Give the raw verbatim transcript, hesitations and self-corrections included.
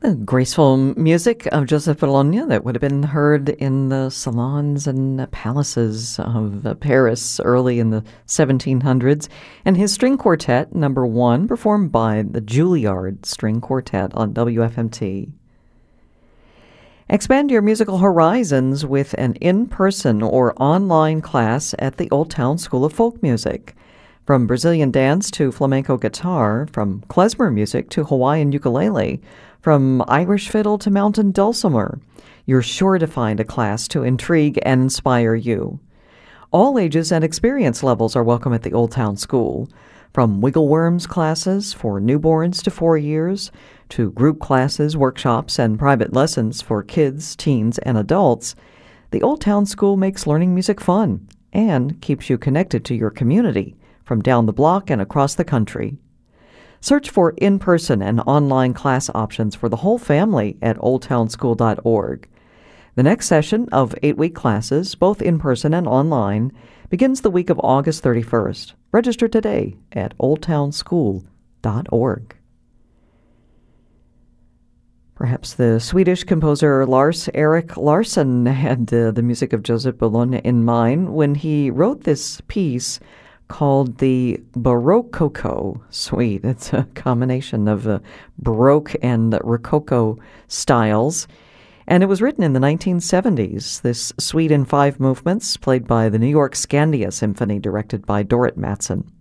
The graceful music of Joseph Bologna that would have been heard in the salons and palaces of Paris early in the seventeen hundreds, and his string quartet, number one, performed by the Juilliard String Quartet on W F M T. Expand your musical horizons with an in-person or online class at the Old Town School of Folk Music. From Brazilian dance to flamenco guitar, from klezmer music to Hawaiian ukulele, from Irish fiddle to mountain dulcimer, you're sure to find a class to intrigue and inspire you. All ages and experience levels are welcome at the Old Town School. From wiggle worms classes for newborns to four years, to group classes, workshops, and private lessons for kids, teens, and adults, the Old Town School makes learning music fun and keeps you connected to your community from down the block and across the country. Search for in-person and online class options for the whole family at old town school dot org. The next session of eight-week classes, both in-person and online, begins the week of August thirty-first. Register today at old town school dot org. Perhaps the Swedish composer Lars-Erik Larsson had uh, the music of Joseph Bologna in mind when he wrote this piece called the Baroque Suite. It's a combination of uh, Baroque and Rococo styles. And it was written in the nineteen seventies. This suite in five movements, played by the New York Scandia Symphony, directed by Dorrit Mattson.